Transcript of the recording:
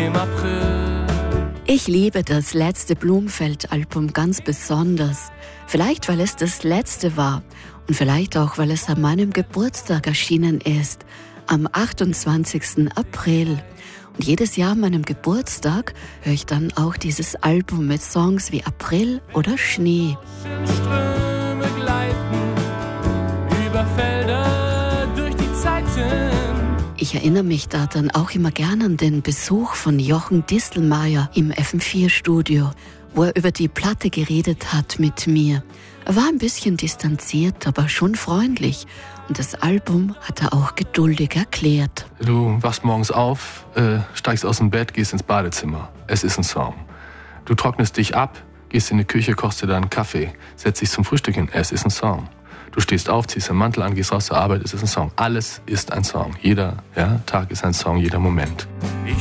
im April. Ich liebe das letzte Blumfeld-Album ganz besonders. Vielleicht, weil es das letzte war und vielleicht auch, weil es an meinem Geburtstag erschienen ist, am 28. April. Und jedes Jahr an meinem Geburtstag höre ich dann auch dieses Album mit Songs wie April oder Schnee. Ströme gleiten über Felder durch die Zeiten. Ich erinnere mich da dann auch immer gern an den Besuch von Jochen Distelmeier im FM4-Studio, wo er über die Platte geredet hat mit mir. Er war ein bisschen distanziert, aber schon freundlich. Und das Album hat er auch geduldig erklärt. Du wachst morgens auf, steigst aus dem Bett, gehst ins Badezimmer. Es ist ein Song. Du trocknest dich ab, gehst in die Küche, kochst dir da einen Kaffee, setzt dich zum Frühstück hin. Es ist ein Song. Du stehst auf, ziehst den Mantel an, gehst raus zur Arbeit, es ist ein Song. Alles ist ein Song. Jeder Tag ist ein Song, jeder Moment.